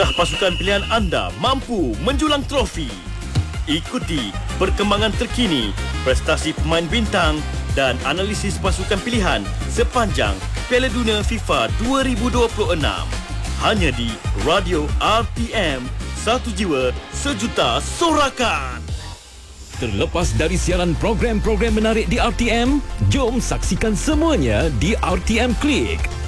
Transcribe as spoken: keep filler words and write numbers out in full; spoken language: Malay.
Pasukan pilihan anda mampu menjulang trofi. Ikuti perkembangan terkini, prestasi pemain bintang dan analisis pasukan pilihan sepanjang Piala Dunia FIFA dua ribu dua puluh enam. Hanya di Radio R T M, satu jiwa, sejuta sorakan. Terlepas dari siaran program-program menarik di R T M, jom saksikan semuanya di R T M Click.